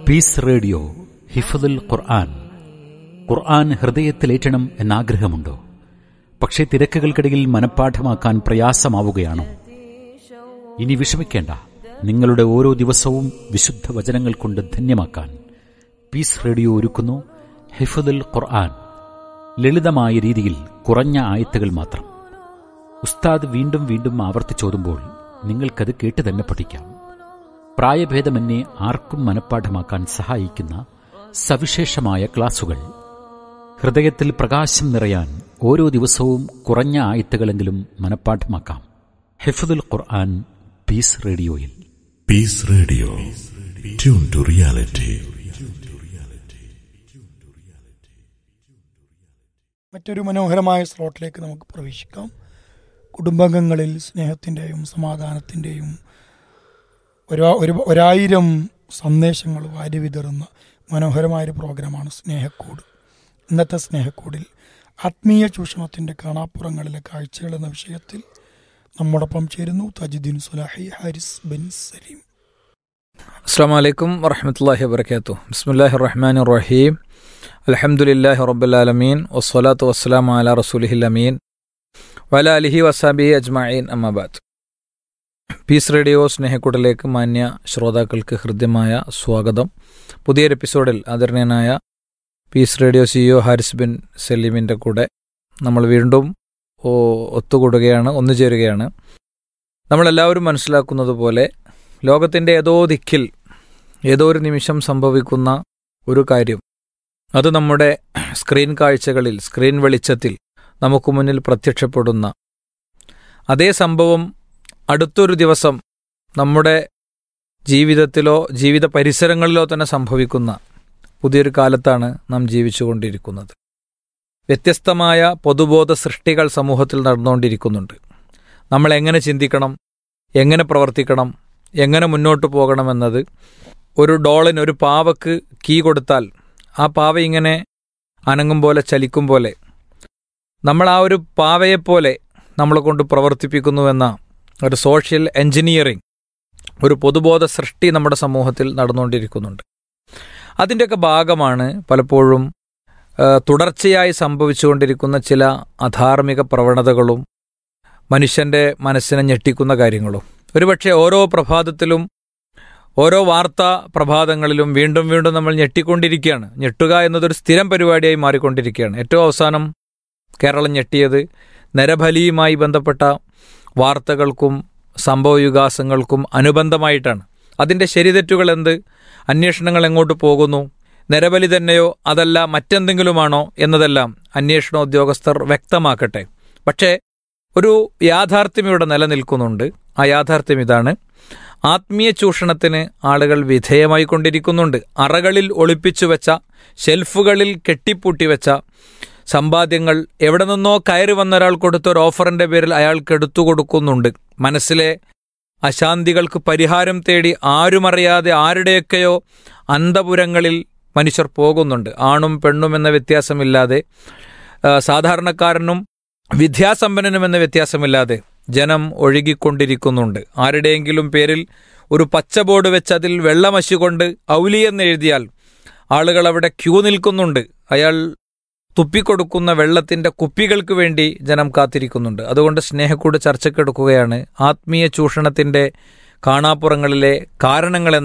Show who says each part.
Speaker 1: Piece radio ഹിഫ്ദുൽ ഖുർആൻ. ഖുർആൻ ഹൃദയത്തിലേറ്റണം എന്നാഗ്രഹമുണ്ടോ? പക്ഷേ തിരക്കുകൾക്കിടയിൽ മനഃപ്പാഠമാക്കാൻ പ്രയാസമാവുകയാണോ? ഇനി വിഷമിക്കേണ്ട. നിങ്ങളുടെ ഓരോ ദിവസവും വിശുദ്ധ വചനങ്ങൾ കൊണ്ട് ധന്യമാക്കാൻ പീസ് റേഡിയോ ഒരുക്കുന്നു ഹിഫ്ദുൽ ഖുർആൻ. ലളിതമായ രീതിയിൽ കുറഞ്ഞ ആയത്തുകൾ മാത്രം. ഉസ്താദ് വീണ്ടും വീണ്ടും ആവർത്തിച്ചോതുമ്പോൾ നിങ്ങൾക്കത് കേട്ട് തന്നെ പഠിക്കാം. പ്രായഭേദമന്യേ ആർക്കും മനഃപ്പാഠമാക്കാൻ സഹായിക്കുന്ന സവിശേഷമായ ക്ലാസുകൾ. ഹൃദയത്തിൽ പ്രകാശം നിറയാൻ ഓരോ ദിവസവും കുറഞ്ഞ ആയത്തുകളെങ്കിലും മനഃപ്പാഠമാക്കാം. ഹിഫ്ദുൽ ഖുർആൻ പീസ് റേഡിയോയിൽ.
Speaker 2: Piece radio, tune to reality.
Speaker 3: മറ്റൊരു മനോഹരമായ സ്ലോട്ടിലേക്ക് നമുക്ക് പ്രവേശിക്കാം. കുടുംബാംഗങ്ങളിൽ സ്നേഹത്തിൻ്റെയും സമാധാനത്തിൻ്റെയും ഒരായിരം സന്ദേശങ്ങൾ വാരി വിതറുന്ന മനോഹരമായൊരു പ്രോഗ്രാമാണ് സ്നേഹക്കൂട്. ഇന്നത്തെ സ്നേഹക്കൂടിൽ ആത്മീയ ചൂഷണത്തിൻ്റെ കാണാപ്പുറങ്ങളിലെ കാഴ്ചകൾ എന്ന വിഷയത്തിൽ നമ്മോടൊപ്പം ചേരുന്നു തജുദ്ദീൻ സുലാഹി ഹാരിസ് ബിൻ സലീം.
Speaker 4: അസ്സലാമു അലൈക്കും വറഹ്മത്തുള്ളാഹി വബറകാതുഹു. ബിസ്മില്ലാഹിർ റഹ്മാനിർ റഹീം. അൽഹംദുലില്ലാഹി റബ്ബിൽ ആലമീൻ വസ്സലാത്തു വസ്സലാമു അലാ റസൂലിഹിൽ അമീൻ വഅലാ ആലിഹി വസഹ്ബിഹി അജ്മഈൻ. അമ്മാ ബഅദ്. പീസ് റേഡിയോ സ്നേഹക്കൂടിലേക്ക് മാന്യ ശ്രോതാക്കൾക്ക് ഹൃദ്യമായ സ്വാഗതം. പുതിയൊരു എപ്പിസോഡിൽ ആദരണീയനായ piece radio CEO Haris bin സലീമിൻ്റെ കൂടെ നമ്മൾ വീണ്ടും ഒത്തുകൂടുകയാണ്, ഒന്നുചേരുകയാണ്. നമ്മളെല്ലാവരും മനസ്സിലാക്കുന്നത് പോലെ ലോകത്തിൻ്റെ ഏതോ ദിക്കിൽ ഏതോ ഒരു നിമിഷം സംഭവിക്കുന്ന ഒരു കാര്യം, അത് നമ്മുടെ സ്ക്രീൻ കാഴ്ചകളിൽ, സ്ക്രീൻ വെളിച്ചത്തിൽ നമുക്ക് മുന്നിൽ പ്രത്യക്ഷപ്പെടുന്ന അതേ സംഭവം അടുത്തൊരു ദിവസം നമ്മുടെ ജീവിതത്തിലോ ജീവിത പരിസരങ്ങളിലോ തന്നെ സംഭവിക്കുന്ന പുതിയൊരു കാലത്താണ് നാം ജീവിച്ചുകൊണ്ടിരിക്കുന്നത്. വ്യത്യസ്തമായ പൊതുബോധ സൃഷ്ടികൾ സമൂഹത്തിൽ നടന്നുകൊണ്ടിരിക്കുന്നുണ്ട്. നമ്മൾ എങ്ങനെ ചിന്തിക്കണം, എങ്ങനെ പ്രവർത്തിക്കണം, എങ്ങനെ മുന്നോട്ട് പോകണമെന്നത് ഒരു ഡോളിന്, ഒരു പാവക്ക് കീ കൊടുത്താൽ ആ പാവ ഇങ്ങനെ അനങ്ങും പോലെ, ചലിക്കും പോലെ നമ്മൾ ആ ഒരു പാവയെപ്പോലെ നമ്മളെ കൊണ്ട് പ്രവർത്തിപ്പിക്കുന്നുവെന്ന ഒരു സോഷ്യൽ എൻജിനീയറിംഗ്, ഒരു പൊതുബോധ സൃഷ്ടി നമ്മുടെ സമൂഹത്തിൽ നടന്നുകൊണ്ടിരിക്കുന്നുണ്ട്. അതിൻ്റെയൊക്കെ ഭാഗമാണ് പലപ്പോഴും തുടർച്ചയായി സംഭവിച്ചുകൊണ്ടിരിക്കുന്ന ചില അധാർമിക പ്രവണതകളും മനുഷ്യൻ്റെ മനസ്സിനെ ഞെട്ടിക്കുന്ന കാര്യങ്ങളും. ഒരുപക്ഷെ ഓരോ പ്രഭാതത്തിലും, ഓരോ വാർത്താ പ്രഭാതങ്ങളിലും വീണ്ടും വീണ്ടും നമ്മൾ ഞെട്ടിക്കൊണ്ടിരിക്കുകയാണ്. ഞെട്ടുക എന്നതൊരു സ്ഥിരം പരിപാടിയായി മാറിക്കൊണ്ടിരിക്കുകയാണ്. ഏറ്റവും അവസാനം കേരളം ഞെട്ടിയത് നരബലിയുമായി ബന്ധപ്പെട്ട വാർത്തകൾക്കും സംഭവവികാസങ്ങൾക്കും അനുബന്ധമായിട്ടാണ്. അതിൻ്റെ ശരിതെറ്റുകൾ എന്ത്, അന്വേഷണങ്ങൾ എങ്ങോട്ട് പോകുന്നു, നരബലി തന്നെയോ അതല്ല മറ്റെന്തെങ്കിലുമാണോ എന്നതെല്ലാം അന്വേഷണ ഉദ്യോഗസ്ഥർ വ്യക്തമാക്കട്ടെ. പക്ഷേ ഒരു യാഥാർത്ഥ്യം ഇവിടെ നിലനിൽക്കുന്നുണ്ട്. ആ യാഥാർത്ഥ്യം ഇതാണ്: ആത്മീയ ചൂഷണത്തിന് ആളുകൾ വിധേയമായിക്കൊണ്ടിരിക്കുന്നുണ്ട്. അറകളിൽ ഒളിപ്പിച്ചു വെച്ച, ഷെൽഫുകളിൽ കെട്ടിപ്പൂട്ടിവെച്ച സമ്പാദ്യങ്ങൾ എവിടെ നിന്നോ കയറി വന്ന ഒരാൾ കൊടുത്ത ഒരു ഓഫറിൻ്റെ പേരിൽ അയാൾക്ക് എടുത്തു കൊടുക്കുന്നുണ്ട്. മനസ്സിലെ അശാന്തികൾക്ക് പരിഹാരം തേടി ആരുമറിയാതെ ആരുടെയൊക്കെയോ അന്തപുരങ്ങളിൽ മനുഷ്യർ പോകുന്നുണ്ട്. ആണും പെണ്ണും എന്ന വ്യത്യാസമില്ലാതെ, സാധാരണക്കാരനും വിദ്യാസമ്പന്നനും എന്ന വ്യത്യാസമില്ലാതെ ജനം ഒഴുകിക്കൊണ്ടിരിക്കുന്നുണ്ട്. ആരുടെയെങ്കിലും പേരിൽ ഒരു പച്ച ബോർഡ് വെച്ച് അതിൽ വെള്ളമശി കൊണ്ട് ഔലിയെന്ന് എഴുതിയാൽ ആളുകൾ അവിടെ ക്യൂ നിൽക്കുന്നുണ്ട്. അയാൾ തുപ്പിക്കൊടുക്കുന്ന വെള്ളത്തിൻ്റെ കുപ്പികൾക്ക് വേണ്ടി ജനം കാത്തിരിക്കുന്നുണ്ട്. അതുകൊണ്ട് സ്നേഹക്കൂട് ചർച്ചയ്ക്കെടുക്കുകയാണ് ആത്മീയ ചൂഷണത്തിൻ്റെ കാണാപ്പുറങ്ങളിലെ കാരണങ്ങൾ